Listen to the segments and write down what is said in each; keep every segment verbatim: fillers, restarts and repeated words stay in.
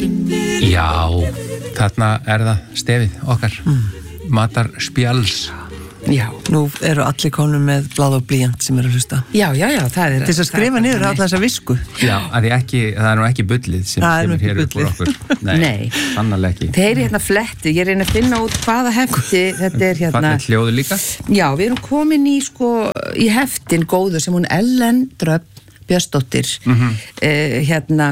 Já, þarna er það stefið okkar mm. Matarspjalls. Já, nú eru allir konum með blað og blýant sem eru að hlusta. Já, já, já, það er... Til þess að skrifa niður alla þessa visku. Já, að því ekki, það er nú ekki bullið sem kemur hér upp úr okkur. Nei, Nei. sannarlega ekki. Þeir eru hérna fletti, ég reyna að finna út hvaða hefti þetta er hérna. Fallegt hljóðu líka? Já, við erum komin í sko, í heftin góðu sem hún Ellen Dröfn Björnsdóttir mm-hmm. uh, hérna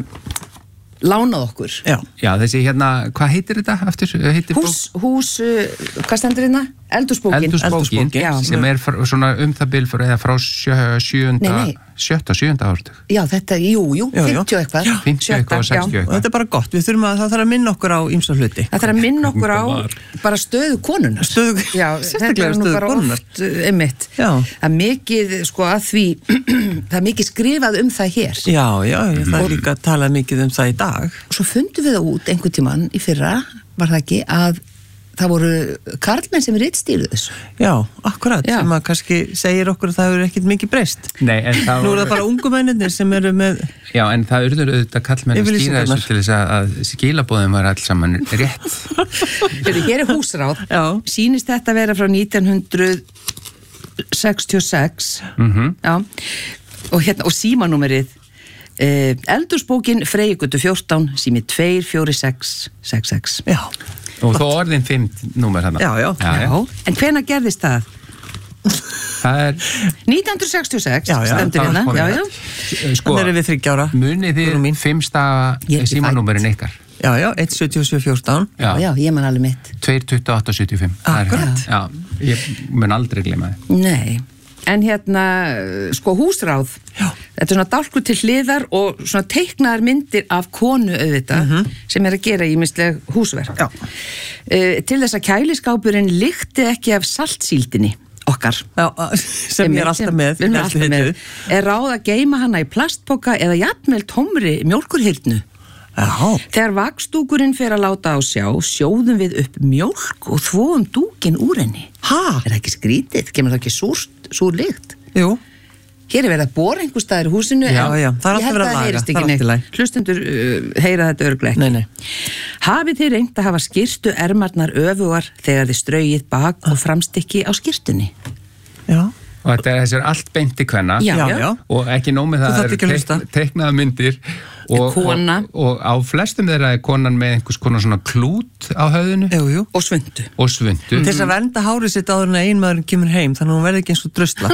lánað okkur. Já. Já, þessi hérna, hvað heitir þetta aftur? Heitir hús, hús, uh, hvað stendur hérna? Eldhúsbókin. Eldhúsbókin, sem er frá, svona um það bil frá, eða frá sjö, sjöunda, nei, nei. sjötta, sjöunda áratug. Já, þetta, jú, jú, já, fimmtíu eitthvað. Já, fimmtíu eitthvað og sextíu eitthvað. Og þetta er bara gott, við þurfum að, það þarf að minna okkur á ýmsa hluti. Það þarf að minna okkur á bara stöðu konunar. Stöðu, já, sérstaklega stöðu konunar. Oft, einmitt. Já. Það er mikið, sko, að því, það er mikið skrifað um það hér. Já, já, það er líka að tala mikið um það í dag. Og svo fundum við það út einhvern tímann í fyrra, var það ekki, að það voru karlmenn sem ritstýrðu þessu. Já, akkurat, Já. sem að kannski segir okkur að það hefur ekkert mikið breyst. Nei, en það Nú er það bara ungu mennir sem eru með... Já, en það urður auðvitað kallmenn að stýra þessu til þess að skilabóðum var alls saman rétt. Fyrir, hér er húsráð. Já. Sýnist þetta vera frá nítján hundruð sextíu og sex. Mhm. Já. Og hérna, og símanúmerið eh, Eldhúsbókin Freyjugötu fjórtán, sími tvö fjögur sex sex sex. Já. Og þó orðin fimm númer þarna. Já, já. Já, já. En hvenær gerðist það? Það er... nítján hundruð sextíu og sex, Já, já, stendur hérna. það Já, er já. Sko, Þannig erum við þriggja ára. munið þið fimmstafa Ég- símanúmerin ykkar. Já, já, eitt sjötíu og sjö fjórtán. Já, já, ég man alveg mitt. tvö tuttugu og átta sjötíu og fimm. Það er- Akkurat. Já, ég mun aldrei gleyma þið. Nei, en hérna, sko, húsráð. Já. Þetta er svona dálkur til hliðar og svona teiknaðar myndir af konu auðvitað Mhm. sem er að gera ímisleg húsverk. Já. Uh, til þess að kæliskápurinn lykti ekki af saltsíldinni okkar. Já, sem ég er alltaf með. Við erum í alltaf næstu með. hillu. Er ráð að geyma hana í plastpoka eða jafnvel tómri mjólkurhyrnu. Já. Þegar vakstúkurinn fer að láta á sjá, sjóðum við upp mjólk og þvoum dúkinn úr henni. Ha? Er það ekki skrítið? Kemur það ekki súrt, súr lykt? Jú. Hér er verið að bora einhver staðar í húsinu. Já, en já, það er alltaf ég held verið að það laga, heyrist það er ekki allt í neitt. lagi. Hlustendur uh, heyra þetta örugglega ekki. Nei, nei. Hafið þið reynt að hafa skyrtu ermarnar öfugar þegar þið straugið bak og framstykki á skyrtunni? Já. Og þetta er þessar allt beint í kvenna. Já, Já, já. já. Og ekki nóg með Þú það þarft ekki að hlusta. teik, teiknaða myndir og, Kona. og, og á flestum þeirra er konan með einhvers konar svona klút á höfðinu Jú, jú. Og svundu. og svundu Til þess að vernda hárið sitt áður en að einmaðurinn kemur heim, þannig að hún verði ekki eins og drusla.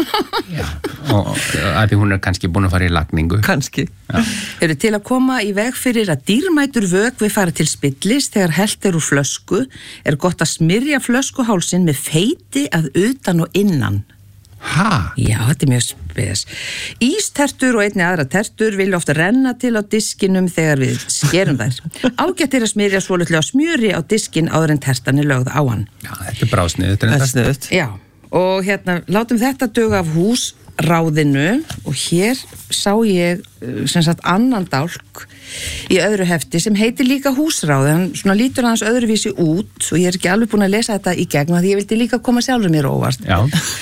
og að því hún er kannski búin að fara í lagningu. Kannski. Eru til að koma í veg fyrir að dýrmætur vökvi fara til spillis þegar hellt er úr flösku, er gott að smyrja flöskuhálsin með feiti að utan og innan. Ha? Já, þetta er mjög spes. Ístertur og einni aðra tertur vilja ofta renna til á diskinum þegar við skerum þær. Ágætt er að smyrja svolítið á smjöri á diskin áður en tertan er lögð á hann. Já, þetta er brásnið. Þetta Það er er sniðut. Já, og hérna, látum þetta duga af húsráðinu og hér sá ég uh, sem sagt annan dálk í öðru hefti sem heitir líka húsráð, hann svona lítur hans öðruvísi út og ég er ekki alveg búin að lesa þetta í gegn því ég vildi líka koma sjálfur mér óvart. Já.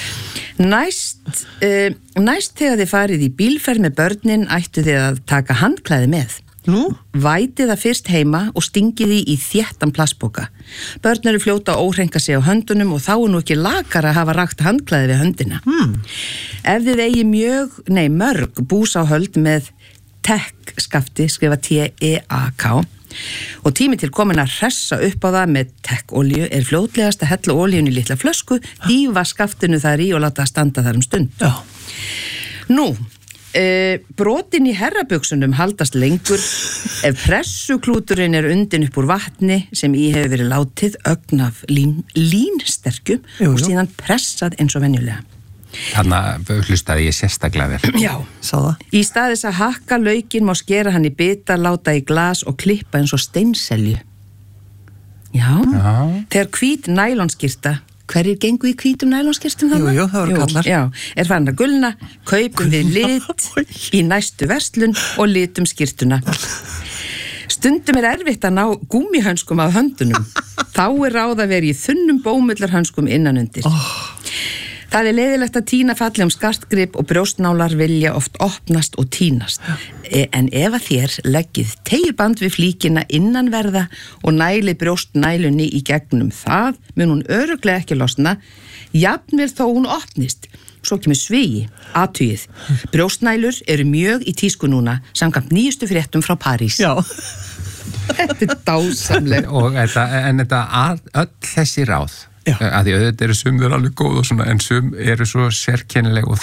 Næst, uh, næst þegar þið farið í bílferð með börnin ættu þið að taka handklæði með. Nú? Vætið það fyrst heima og stingið því í þéttan plastpoka. Börn eru fljóta að óhreinka sig á höndunum og þá er nú ekki lakar að hafa rakt handklæði við höndina. Hmm. Ef þið eigi mjög, nei mörg bús á höld með tek-skafti, skrifa T E A K og tími til komin að hressa upp á það með tek-olíu er fljótlegast að hella olíun í litla flösku, dýfa skaftinu þar í og láta það standa þar um stund. Já. Nú, e, brotin í herrabuksunum haldast lengur ef pressuklúturinn er undin upp úr vatni sem í hefur verið látið ögn af lín, línsterkjum Jú, og jú. síðan pressað eins og venjulega. Þannig hlustaði ég sérstaklega vel. Já. Sá það. Í staðis að hakka laukinn má skera hann í bita, láta í glas og klippa eins og steinselju. Já. Já. Þegar hvít nælonskirta, hverjir gengu í hvítum nælonskirtum Jú, þarna? jú, það voru kallar. Já, er farin að gulna, kaupum við lit í næstu verslun og litum skirtuna. Stundum er erfitt að ná gúmmihönskum af höndunum. Þá er ráð að vera í þunnum bómullarhönskum innanundir. Oh. Það er leiðilegt að tína fallegum skartgrip og brjóstnálar vilja oft opnast og tínast. En ef að þér leggið teyjuband við flíkina innanverða og næli brjóstnælunni í gegnum það, mun hún örugglega ekki losna, jafnvel þó hún opnist. Svo kemur svigi, athugið. Brjóstnælur eru mjög í tísku núna, samkvæmt nýjustu fréttum frá París. Já. Þetta er dásamleg. Og þetta, en þetta, öll þessi ráð, Já. að því auðvitað eru sum þeir alveg góð og svona, en sum eru svo sérkennileg og